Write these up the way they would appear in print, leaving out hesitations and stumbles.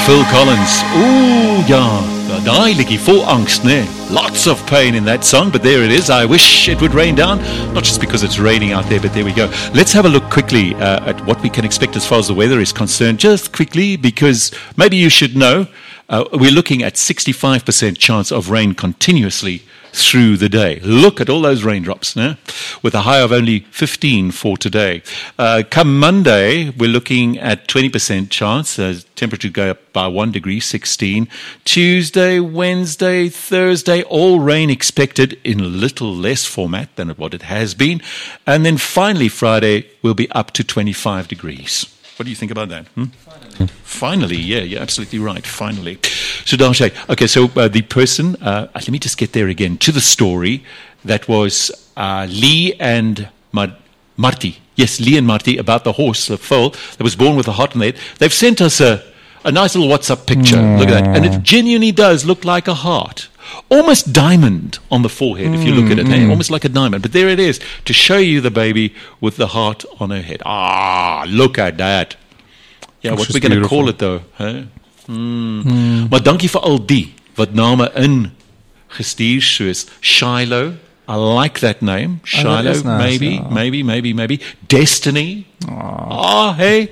Phil Collins. Ooh, ja, daai liedjie vol angs, né? Lots of pain in that song, but there it is. I wish it would rain down, not just because it's raining out there, but there we go. Let's have a look quickly at what we can expect as far as the weather is concerned, just quickly, because maybe you should know. We're looking at 65% chance of rain continuously through the day. Look at all those raindrops, né? With a high of only 15 for today. Come Monday, we're looking at 20% chance. Temperature go up by 1 degree, 16. Tuesday, Wednesday, Thursday, all rain expected in a little less format than what it has been. And then finally, Friday, we'll be up to 25 degrees. What do you think about that? Finally, yeah, you're absolutely right. Finally. So, Darshay, okay, so the person, let me just get there again, to the story that was Lee and Marty. Yes, Lee and Marty, about the horse, the foal, that was born with a heart on it. They've sent us a nice little WhatsApp picture. Look at that. And it genuinely does look like a heart. Almost diamond on the forehead, if you look at it. Hey? Almost like a diamond. But there it is, to show you the baby with the heart on her head. Ah, look at that. Ja, what we're going to call it, though. Huh? Maar dankie vir al die wat name ingestuur, soos Shiloh. I like that name. Shiloh, nice, maybe. Destiny. Hey.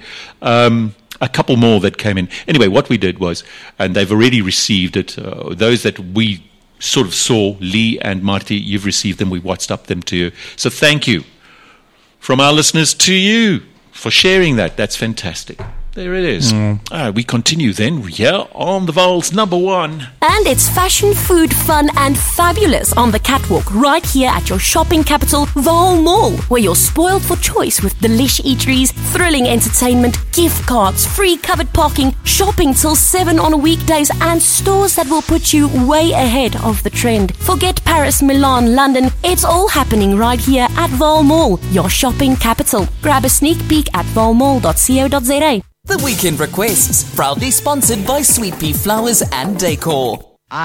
A couple more that came in. Anyway, what we did was, and they've already received it, those that we sort of saw, Lee and Marty, you've received them, we WhatsApped them to you. So thank you from our listeners to you for sharing that. That's fantastic. There it is. We continue then here on the Vol's number one. And it's fashion, food, fun and fabulous on the catwalk right here at your shopping capital, Vol Mall, where you're spoiled for choice with delish eateries, thrilling entertainment, gift cards, free covered parking, shopping till 7 on weekdays and stores that will put you way ahead of the trend. Forget Paris, Milan, London. It's all happening right here at Vol Mall, your shopping capital. Grab a sneak peek at volmall.co.za. The Weekend Requests, proudly sponsored by Sweet Pea Flowers and Decor.